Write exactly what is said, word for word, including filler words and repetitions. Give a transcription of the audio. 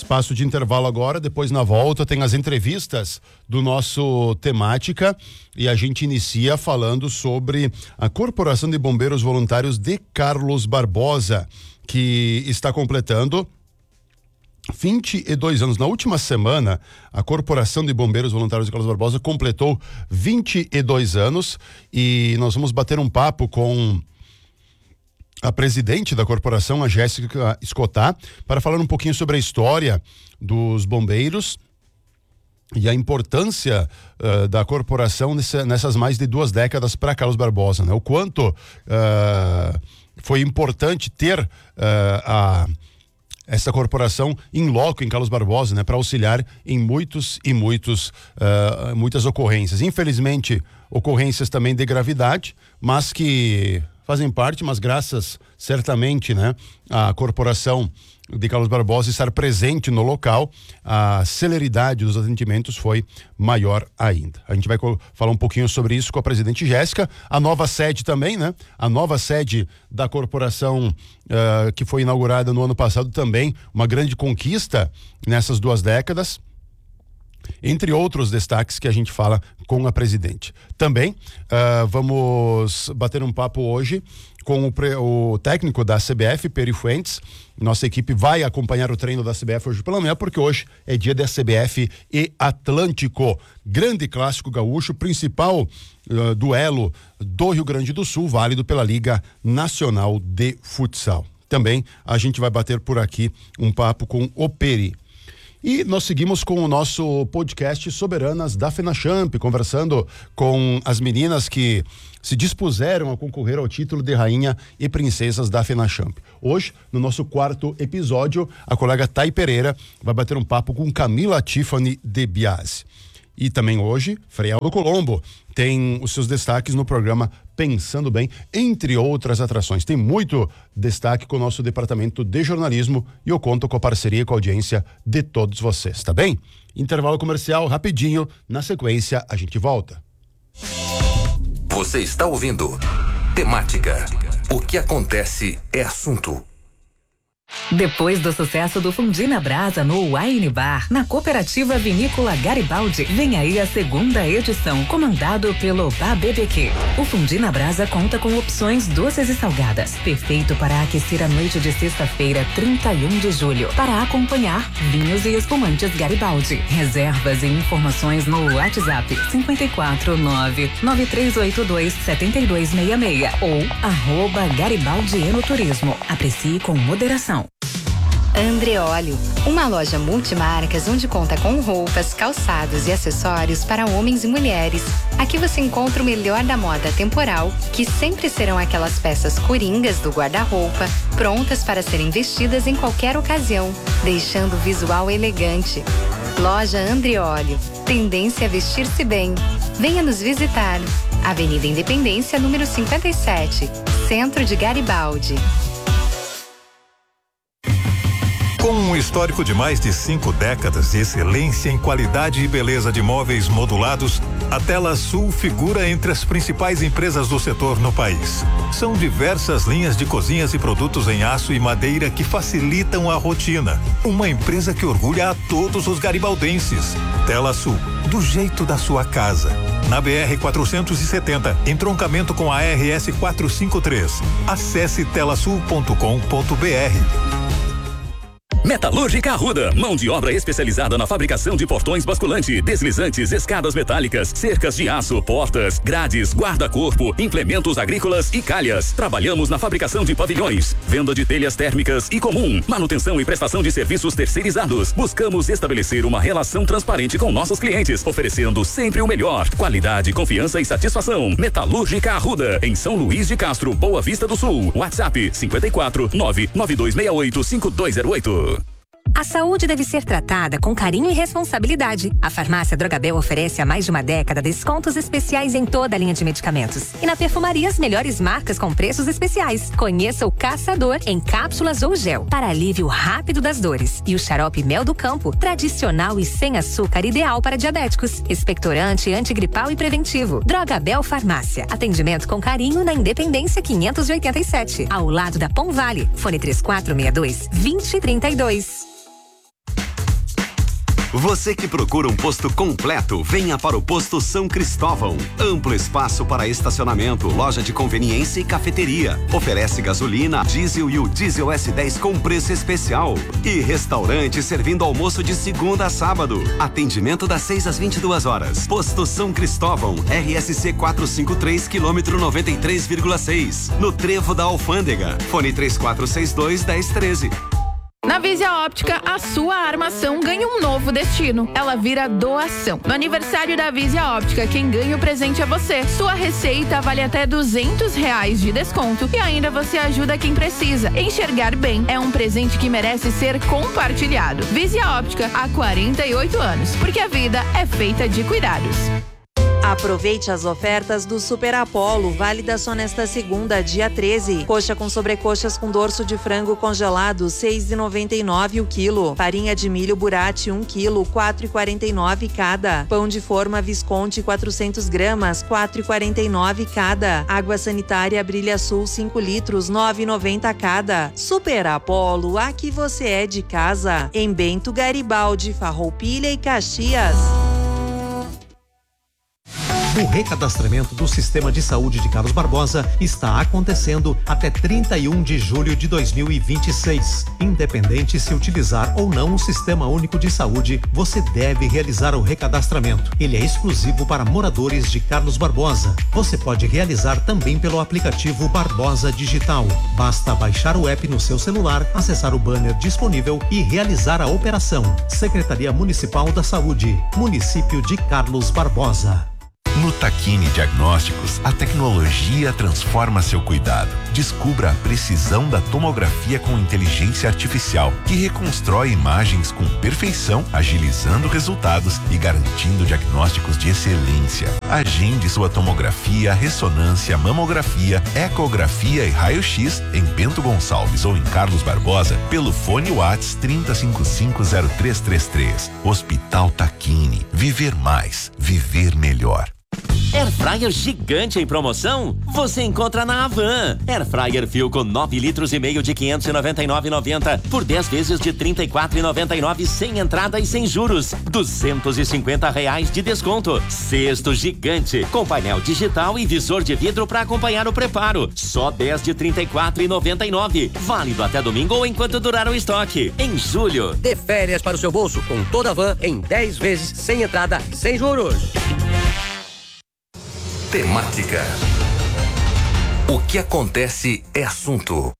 espaço de intervalo agora, depois na volta tem as entrevistas do nosso Temática e a gente inicia falando sobre a Corporação de Bombeiros Voluntários de Carlos Barbosa, que está completando vinte e dois anos. Na última semana, a Corporação de Bombeiros Voluntários de Carlos Barbosa completou vinte e dois anos e nós vamos bater um papo com a presidente da corporação, a Jéssica Escotá, para falar um pouquinho sobre a história dos bombeiros e a importância uh, da corporação nessa, nessas mais de duas décadas para Carlos Barbosa, né? O quanto uh, foi importante ter uh, a essa corporação em loco em Carlos Barbosa, né, para auxiliar em muitos e muitos uh, muitas ocorrências. Infelizmente, ocorrências também de gravidade, mas que fazem parte, mas graças certamente, né, à corporação de Carlos Barbosa estar presente no local, a celeridade dos atendimentos foi maior ainda. A gente vai falar um pouquinho sobre isso com a presidente Jéssica, a nova sede também, né? A nova sede da corporação uh, que foi inaugurada no ano passado também, uma grande conquista nessas duas décadas. Entre outros destaques que a gente fala com a presidente. Também uh, vamos bater um papo hoje com o, pre, o técnico da C B F, Peri Fuentes. Nossa equipe vai acompanhar o treino da C B F hoje pela manhã, porque hoje é dia da C B F e Atlântico. Grande clássico gaúcho, principal uh, duelo do Rio Grande do Sul, válido pela Liga Nacional de Futsal. Também a gente vai bater por aqui um papo com o Peri. E nós seguimos com o nosso podcast Soberanas da FENACHAMP, conversando com as meninas que se dispuseram a concorrer ao título de rainha e princesas da FENACHAMP. Hoje, no nosso quarto episódio, a colega Thay Pereira vai bater um papo com Camila Tiffany de Biasi. E também hoje, Frealdo Colombo tem os seus destaques no programa Pensando Bem, entre outras atrações. Tem muito destaque com o nosso departamento de jornalismo e eu conto com a parceria e com a audiência de todos vocês, tá bem? Intervalo comercial rapidinho, na sequência a gente volta. Você está ouvindo Temática. O que acontece é assunto. Depois do sucesso do Fundi na Brasa no Wine Bar, na Cooperativa Vinícola Garibaldi, vem aí a segunda edição, comandado pelo Bar B B Q. O Fundi na Brasa conta com opções doces e salgadas, perfeito para aquecer a noite de sexta-feira, trinta e um de julho, para acompanhar vinhos e espumantes Garibaldi. Reservas e informações no WhatsApp cinco quatro nove nove três oito dois sete dois seis seis ou arroba Garibaldi Enoturismo. Aprecie com moderação. Andreolio, uma loja multimarcas onde conta com roupas, calçados e acessórios para homens e mulheres. Aqui você encontra o melhor da moda temporal, que sempre serão aquelas peças coringas do guarda-roupa, prontas para serem vestidas em qualquer ocasião, deixando o visual elegante. Loja Andreolio, tendência a vestir-se bem. Venha nos visitar. Avenida Independência, número cinquenta e sete, Centro de Garibaldi. Com um histórico de mais de cinco décadas de excelência em qualidade e beleza de móveis modulados, a Tela Sul figura entre as principais empresas do setor no país. São diversas linhas de cozinhas e produtos em aço e madeira que facilitam a rotina. Uma empresa que orgulha a todos os garibaldenses. Tela Sul, do jeito da sua casa. Na B R quatrocentos e setenta, entroncamento com a R S quatrocentos e cinquenta e três. Acesse telasul ponto com ponto br. Metalúrgica Arruda, mão de obra especializada na fabricação de portões basculante, deslizantes, escadas metálicas, cercas de aço, portas, grades, guarda-corpo, implementos agrícolas e calhas. Trabalhamos na fabricação de pavilhões, venda de telhas térmicas e comum, manutenção e prestação de serviços terceirizados. Buscamos estabelecer uma relação transparente com nossos clientes, oferecendo sempre o melhor, qualidade, confiança e satisfação. Metalúrgica Arruda, em São Luís de Castro, Boa Vista do Sul. WhatsApp cinco quatro nove nove dois seis oito cinco dois zero oito. A saúde deve ser tratada com carinho e responsabilidade. A Farmácia Drogabel oferece há mais de uma década descontos especiais em toda a linha de medicamentos. E na perfumaria, as melhores marcas com preços especiais. Conheça o Caçador em cápsulas ou gel, para alívio rápido das dores. E o xarope Mel do Campo, tradicional e sem açúcar, ideal para diabéticos. Expectorante, antigripal e preventivo. Drogabel Farmácia. Atendimento com carinho na Independência quinhentos e oitenta e sete, ao lado da Pom Vale. Fone três quatro seis dois, dois zero três dois. Você que procura um posto completo, venha para o posto São Cristóvão. Amplo espaço para estacionamento, loja de conveniência e cafeteria. Oferece gasolina, diesel e o diesel S dez com preço especial. E restaurante servindo almoço de segunda a sábado. Atendimento das seis às vinte e duas horas. Posto São Cristóvão, R S C quatrocentos e cinquenta e três, quilômetro noventa e três vírgula seis. No Trevo da Alfândega. Fone três quatro seis dois, um zero um três. Na Visia Óptica, a sua armação ganha um novo destino. Ela vira doação. No aniversário da Visia Óptica, quem ganha o presente é você. Sua receita vale até duzentos reais de desconto e ainda você ajuda quem precisa. Enxergar bem é um presente que merece ser compartilhado. Visia Óptica, há quarenta e oito anos, porque a vida é feita de cuidados. Aproveite as ofertas do Super Apollo, válida só nesta segunda, dia treze. Coxa com sobrecoxas com dorso de frango congelado, seis reais e noventa e nove centavos o quilo. Farinha de milho Burati, um quilo, quatro reais e quarenta e nove centavos cada. Pão de forma Visconti, quatrocentos gramas, quatro reais e quarenta e nove centavos cada. Água sanitária Brilha Sul, cinco litros, nove reais e noventa centavos cada. Super Apollo, aqui você é de casa. Em Bento Garibaldi, Farroupilha e Caxias. O recadastramento do Sistema de Saúde de Carlos Barbosa está acontecendo até trinta e um de julho de dois mil e vinte e seis. Independente se utilizar ou não o Sistema Único de Saúde, você deve realizar o recadastramento. Ele é exclusivo para moradores de Carlos Barbosa. Você pode realizar também pelo aplicativo Barbosa Digital. Basta baixar o app no seu celular, acessar o banner disponível e realizar a operação. Secretaria Municipal da Saúde, Município de Carlos Barbosa. No Tacchini Diagnósticos, a tecnologia transforma seu cuidado. Descubra a precisão da tomografia com inteligência artificial, que reconstrói imagens com perfeição, agilizando resultados e garantindo diagnósticos de excelência. Agende sua tomografia, ressonância, mamografia, ecografia e raio-x em Bento Gonçalves ou em Carlos Barbosa pelo fone Whats trinta, cinquenta e cinco, zero três trinta e três. Hospital Tacchini. Viver mais, viver melhor. Air Fryer gigante em promoção? Você encontra na Havan. Air Fryer Philco nove litros e meio de quinhentos e noventa e nove reais e noventa centavos por dez vezes de trinta e quatro reais e noventa e nove centavos sem entrada e sem juros. duzentos e cinquenta reais de desconto. Cesto gigante com painel digital e visor de vidro para acompanhar o preparo. Só dez de trinta e quatro reais e noventa e nove centavos. Válido até domingo ou enquanto durar o estoque. Em julho. Dê férias para o seu bolso com toda a Havan em dez vezes sem entrada e sem juros. Temática. O que acontece é assunto.